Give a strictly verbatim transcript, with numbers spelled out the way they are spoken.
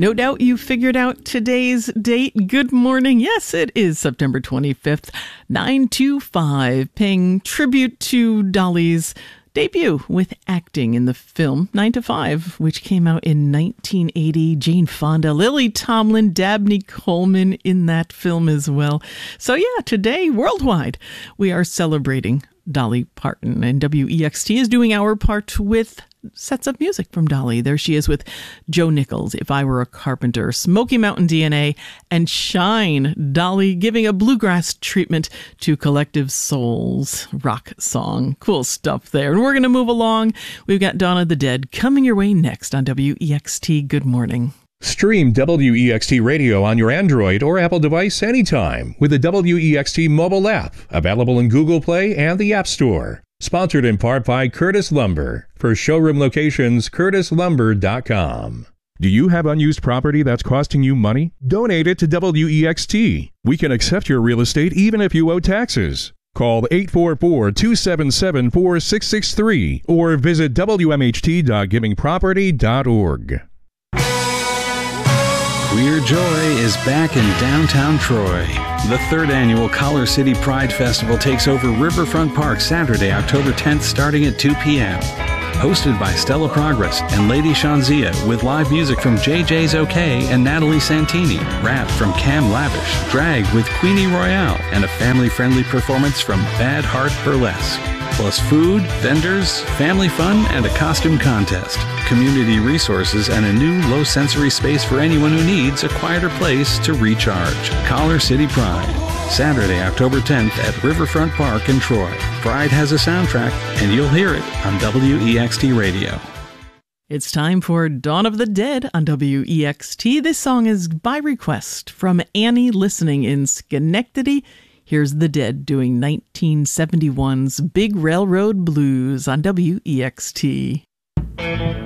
No doubt you figured out today's date. Good morning. Yes, it is September twenty-fifth, nine two five, paying tribute to Dolly's debut with acting in the film nine to five, which came out in nineteen eighty. Jane Fonda, Lily Tomlin, Dabney Coleman in that film as well. So yeah, today, worldwide, we are celebrating Dolly Parton, and W E X T is doing our part with sets of music from Dolly. There she is with Joe Nichols, If I Were a Carpenter, Smoky Mountain D N A, and Shine. Dolly giving a bluegrass treatment to Collective Soul's rock song. Cool stuff there. And we're going to move along. We've got Dawn of the Dead coming your way next on W E X T. Good morning. Stream W E X T Radio on your Android or Apple device anytime with the W E X T mobile app, available in Google Play and the App Store. Sponsored in part by Curtis Lumber. For showroom locations, curtis lumber dot com. Do you have unused property that's costing you money? Donate it to W E X T. We can accept your real estate even if you owe taxes. Call eight four four, two seven seven, four six six three or visit w m h t dot giving property dot org. Queer Joy is back in downtown Troy. The third annual Collar City Pride Festival takes over Riverfront Park Saturday, October tenth, starting at two p.m. Hosted by Stella Progress and Lady Shanzia, with live music from J J's OK and Natalie Santini, rap from Cam Lavish, drag with Queenie Royale, and a family-friendly performance from Bad Heart Burlesque. Plus food, vendors, family fun, and a costume contest. Community resources and a new low-sensory space for anyone who needs a quieter place to recharge. Collar City Pride. Saturday, October tenth at Riverfront Park in Troy. Pride has a soundtrack, and you'll hear it on W E X T Radio. It's time for Dawn of the Dead on W E X T. This song is by request from Annie listening in Schenectady. Here's the Dead doing nineteen seventy-one's Big Railroad Blues on W E X T.